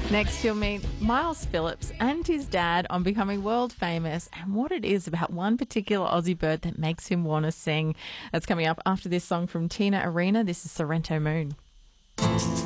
Next, you'll meet Miles Phillips and his dad on becoming world famous and what it is about one particular Aussie bird that makes him want to sing. That's coming up after this song from Tina Arena. This is Sorrento Moon.